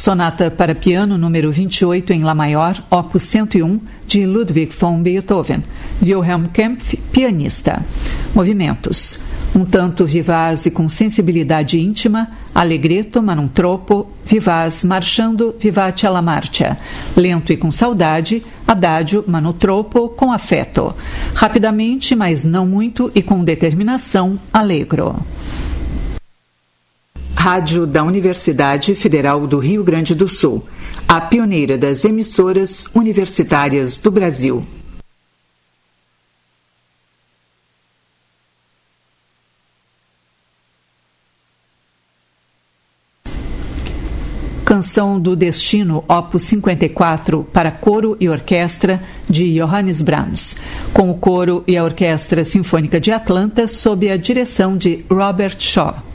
Sonata para piano número 28 em Lá maior, opus 101, de Ludwig von Beethoven. Wilhelm Kempff, pianista. Movimentos: um tanto vivaz e com sensibilidade íntima, allegretto ma non troppo, vivaz marchando, vivace alla marcia, lento e com saudade, adagio ma non troppo, com afeto, rapidamente, mas não muito e com determinação, allegro. Rádio da Universidade Federal do Rio Grande do Sul, a pioneira das emissoras universitárias do Brasil. Canção do Destino, opus 54, para coro e orquestra, de Johannes Brahms, com o coro e a Orquestra Sinfônica de Atlanta, sob a direção de Robert Shaw.